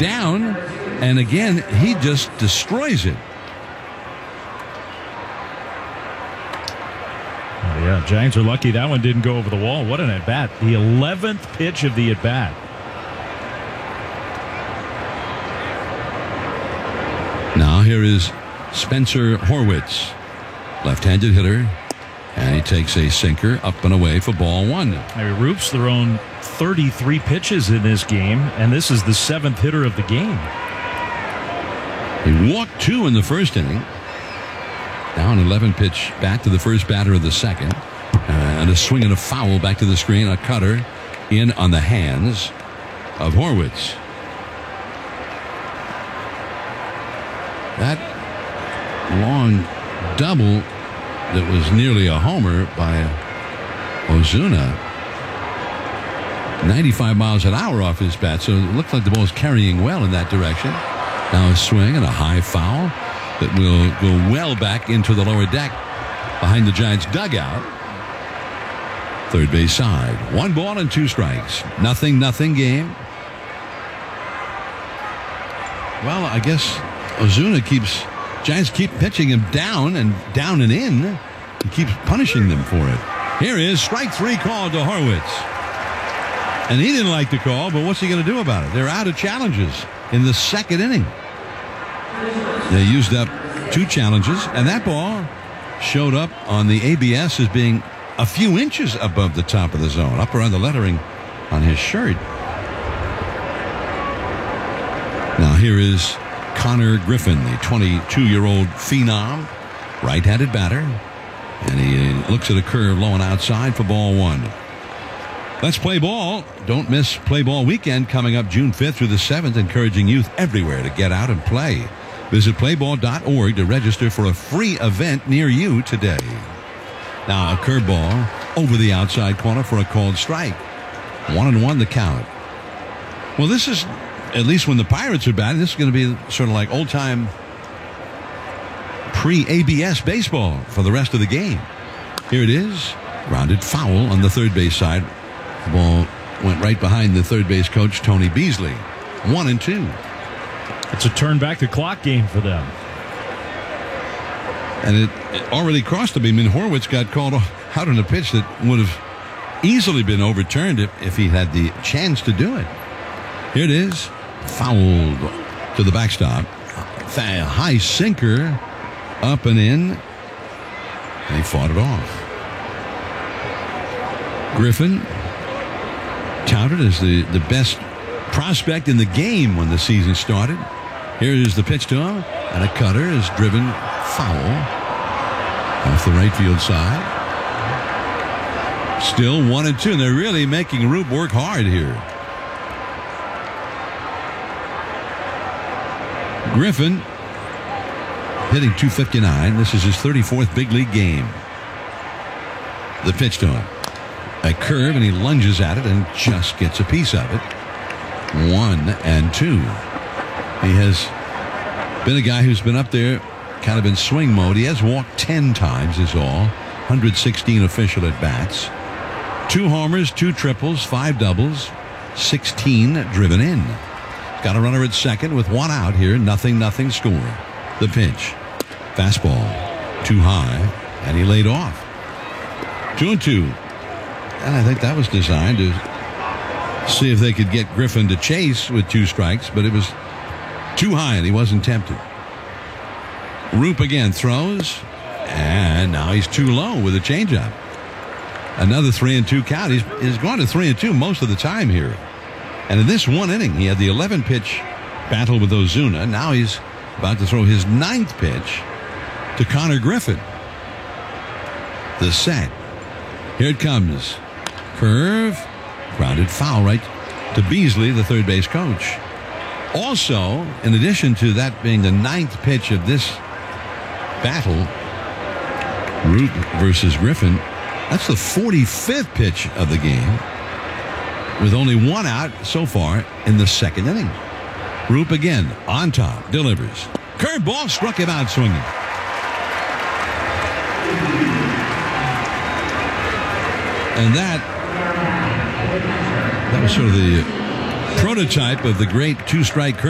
down, and again, he just destroys it. Yeah, Giants are lucky that one didn't go over the wall. What an at-bat. The 11th pitch of the at-bat. Now here is Spencer Horwitz, left-handed hitter, and he takes a sinker up and away for ball one. Roop's thrown 33 pitches in this game, and this is the 7th hitter of the game. He walked 2 in the first inning. Now an 11-pitch bat to the first batter of the second. And a swing and a foul back to the screen. A cutter in on the hands of Horwitz. That long double that was nearly a homer by Ozuna. 95 miles an hour off his bat, so it looked like the ball was carrying well in that direction. Now a swing and a high foul that will go well back into the lower deck behind the Giants dugout. Third base side. 1 ball and 2 strikes. Nothing game. Well, I guess Ozuna Giants keep pitching him down and in. He keeps punishing them for it. Here is strike 3 called to Horwitz. And he didn't like the call, but what's he going to do about it? They're out of challenges in the second inning. They used up 2 challenges, and that ball showed up on the ABS as being a few inches above the top of the zone, up around the lettering on his shirt. Now here is Connor Griffin, the 22-year-old phenom, right-handed batter, and he looks at a curve low and outside for ball 1. Let's play ball. Don't miss Play Ball Weekend coming up June 5th through the 7th, encouraging youth everywhere to get out and play. Visit playball.org to register for a free event near you today. Now a curveball over the outside corner for a called strike. 1-1 the count. Well, this is, at least when the Pirates are batting, this is going to be sort of like old-time pre-ABS baseball for the rest of the game. Here it is. Grounded foul on the third base side. The ball went right behind the third base coach, Tony Beasley. 1-2. It's a turn back the clock game for them. And it already crossed him. I mean, Horwitz got called out on a pitch that would have easily been overturned if he had the chance to do it. Here it is. Fouled to the backstop. High sinker up and in. And he fought it off. Griffin, touted as the best prospect in the game when the season started. Here is the pitch to him, and a cutter is driven foul off the right field side. Still 1-2, and they're really making Roop work hard here. Griffin hitting .259. This is his 34th big league game. The pitch to him. A curve, and he lunges at it and just gets a piece of it. 1-2. He has been a guy who's been up there kind of in swing mode. He has walked 10 times is all. 116 official at bats. 2 homers, 2 triples, 5 doubles, 16 driven in. Got a runner at second with 1 out here. 0-0 score. The pitch. Fastball. Too high, and he laid off. 2-2. And I think that was designed to see if they could get Griffin to chase with 2 strikes, but it was too high and he wasn't tempted. Roop again throws, and now he's too low with a changeup. Another 3-2 count. He's gone to 3-2 most of the time here. And in this 1 inning, he had the 11-pitch battle with Ozuna. Now he's about to throw his 9th pitch to Connor Griffin. The set. Here it comes. Curve. Grounded foul right to Beasley, the third base coach. Also, in addition to that being the 9th pitch of this battle, Roop versus Griffin, that's the 45th pitch of the game, with only 1 out so far in the second inning. Roop again on top, delivers. Curveball struck him out swinging. And that was sort of the prototype of the great 2-strike curve.